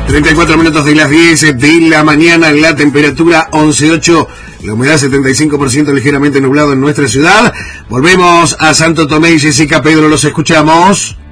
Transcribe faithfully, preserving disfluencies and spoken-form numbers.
treinta y cuatro minutos de las diez de la mañana, la temperatura once coma ocho, la humedad setenta y cinco por ciento, ligeramente nublado en nuestra ciudad. Volvemos a Santo Tomé y Jessica, Pedro, los escuchamos.